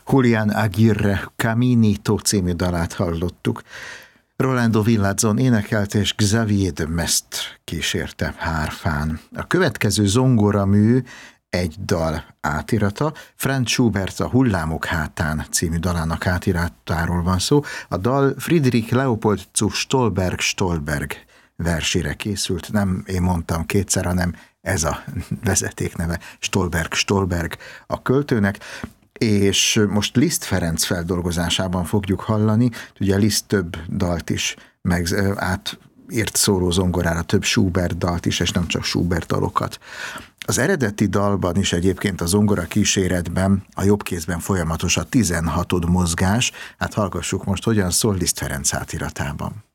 Julián Aguirre Caminito című dalát hallottuk. Rolando Villazon énekelte és Xavier de Mestre kísérte hárfán. A következő zongoramű egy dal átirata, Franz Schubert A hullámok hátán című dalának átiratáról van szó. A dal Friedrich Leopold zu Stolberg versére készült, nem én mondtam kétszer, hanem ez a vezetékneve, Stolberg a költőnek, és most Liszt Ferenc feldolgozásában fogjuk hallani, ugye Liszt több dalt is átírt szóló zongorára, több Schubert dalt is, és nem csak Schubert dalokat. Az eredeti dalban is egyébként a zongora kíséretben, a jobb kézben folyamatos a 16. mozgás, hát hallgassuk most, hogyan szól Liszt Ferenc átiratában.